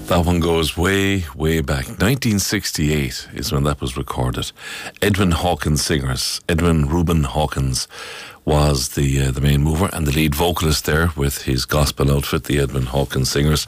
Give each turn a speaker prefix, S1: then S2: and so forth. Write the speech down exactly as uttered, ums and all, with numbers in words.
S1: That one goes way, way back. nineteen sixty-eight is when that was recorded. Edwin Hawkins Singers. Edwin Reuben Hawkins was the uh, the main mover and the lead vocalist there with his gospel outfit, the Edwin Hawkins Singers.